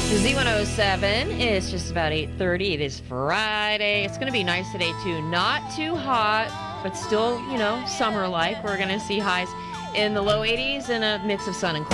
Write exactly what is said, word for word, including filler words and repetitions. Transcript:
Z one oh seven is just about eight thirty. It is Friday. It's going to be nice today, too. Not too hot, but still, you know, summer-like. We're going to see highs in the low eighties and a mix of sun and clouds.